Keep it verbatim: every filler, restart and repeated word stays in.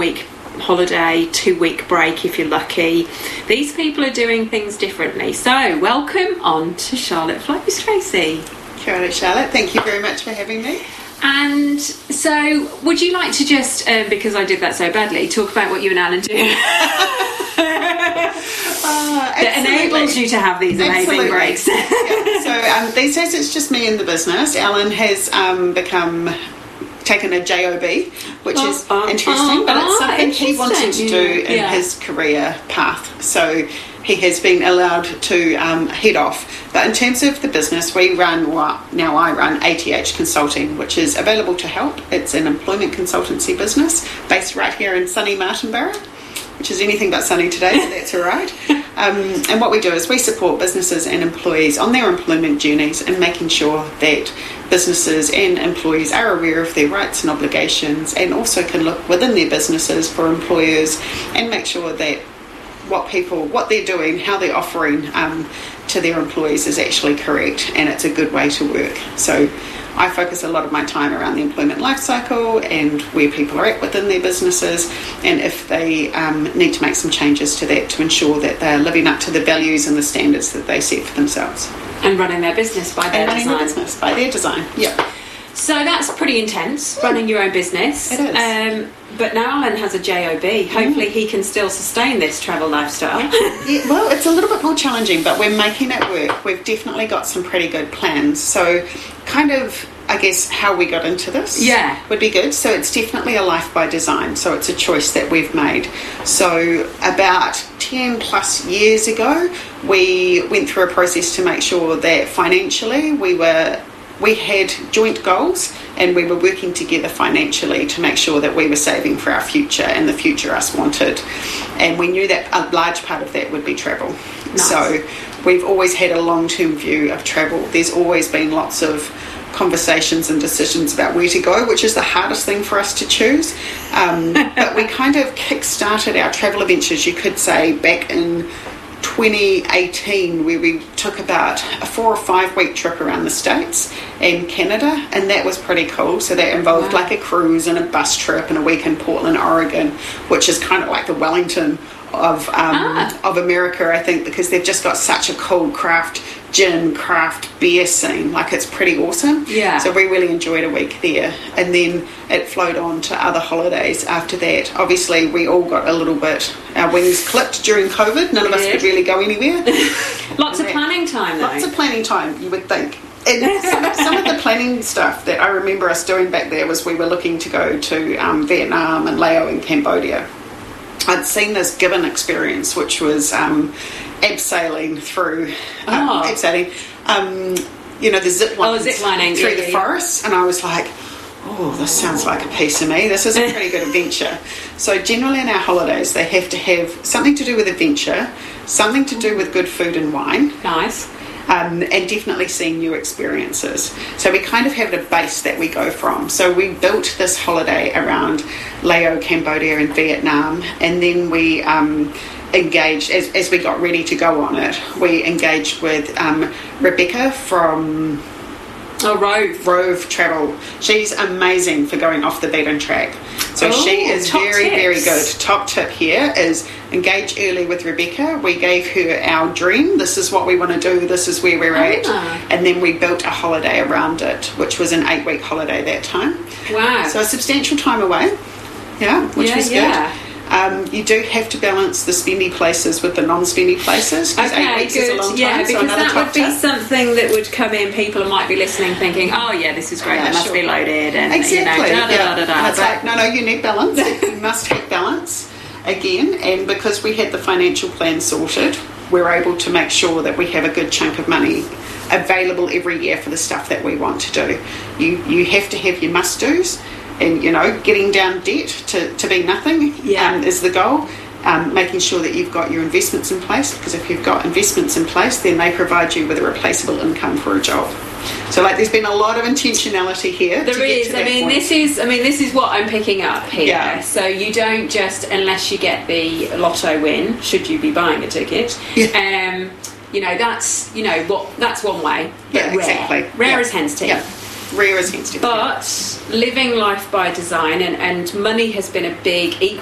week holiday, two week break if you're lucky. These people are doing things differently. So welcome on to Charlotte Flows, Tracy. Kia ora, Charlotte. Thank you very much for having me. And so would you like to just, um, because I did that so badly, talk about what you and Alan do? uh, that enables you to have these amazing absolutely. breaks. Yeah. So um, these days it's just me in the business. Alan has um, become... taken a job, which oh, is oh, interesting, oh, but it's oh, something he wanted to do in yeah. his career path. So he has been allowed to um, head off. But in terms of the business, we run, well, now I run A T H Consulting, which is available to help. It's an employment consultancy business based right here in sunny Martinborough, which is anything but sunny today, so that's all right. Um, and what we do is we support businesses and employees on their employment journeys and making sure that businesses and employees are aware of their rights and obligations, and also can look within their businesses for employers and make sure that what people, what they're doing, how they're offering um, to their employees is actually correct and it's a good way to work. So I focus a lot of my time around the employment life cycle and where people are at within their businesses, and if they um, need to make some changes to that to ensure that they're living up to the values and the standards that they set for themselves. And running their business by their and running design. their business by their design, yeah. So that's pretty intense, running your own business. It is. Um, but now Alan has a job. Hopefully mm. he can still sustain this travel lifestyle. Yeah, well, it's a little bit more challenging, but we're making it work. We've definitely got some pretty good plans. So kind of, I guess, how we got into this yeah. would be good. So it's definitely a life by design. So it's a choice that we've made. So about ten plus years ago, we went through a process to make sure that financially we were... we had joint goals and we were working together financially to make sure that we were saving for our future and the future us wanted. And we knew that a large part of that would be travel. Nice. So we've always had a long-term view of travel. There's always been lots of conversations and decisions about where to go, which is the hardest thing for us to choose. Um, but we kind of kick-started our travel adventures, you could say, back in twenty eighteen, where we took about a four or five week trip around the States and Canada, and that was pretty cool. So that involved wow. like a cruise and a bus trip and a week in Portland, Oregon, which is kind of like the Wellington of um, ah. of America, I think, because they've just got such a cool craft gin, craft beer scene. Like, it's pretty awesome. Yeah. So we really enjoyed a week there, and then it flowed on to other holidays after that. Obviously, we all got a little bit, our wings clipped during COVID. None of us could really go anywhere. Lots and of planning time, though. Lots of planning time, you would think. And some, some of the planning stuff that I remember us doing back there was we were looking to go to um, Vietnam and Laos and Cambodia. I'd seen this Gibbon experience, which was um, abseiling through, um, oh. abseiling, um, you know, the zip lines oh, zip lining. through yeah, the yeah, forests, and I was like, oh, this sounds like a piece of me. This is a pretty good adventure. So generally in our holidays, they have to have something to do with adventure, something to do with good food and wine. Nice. Um, and definitely seeing new experiences. So we kind of have a base that we go from. So we built this holiday around Laos, Cambodia and Vietnam, and then we um, engaged, as, as we got ready to go on it, we engaged with um, Rebecca from... Oh, Rove. Rove Travel. She's amazing for going off the beaten track. So oh, she is very, tips. very good. Top tip here is engage early with Rebecca. We gave her our dream. This is what we want to do. This is where we're at. Ah. And then we built a holiday around it, which was an eight-week holiday that time. Wow. So a substantial time away. Yeah, which yeah, was yeah. good. Um, you do have to balance the spendy places with the non-spendy places. Okay, eight weeks good. Is a long time, yeah, so because that top would be tip. something that would come in. People might be listening, thinking, "Oh, yeah, this is great. Yeah, They must sure. be loaded." And exactly. you know, da, yeah. da, da, da, da. And it's But, like, no, no, you need balance. You must have balance again. And because we had the financial plan sorted, we're able to make sure that we have a good chunk of money available every year for the stuff that we want to do. You you have to have your must-dos. And, you know, getting down debt to, to be nothing yeah. um, is the goal. Um, making sure that you've got your investments in place, because if you've got investments in place, then they provide you with a replaceable income for a job. So, like, there's been a lot of intentionality here. There to get is. to I that mean, point. this is. I mean, this is what I'm picking up here. Yeah. So you don't just, unless you get the lotto win, should you be buying a ticket. Yeah. Um, you know, that's you know what that's one way. But Yeah, rare. exactly. Rare yeah. as hen's teeth. Yeah. Rare as hen's teeth. But living life by design, and, and money has been a big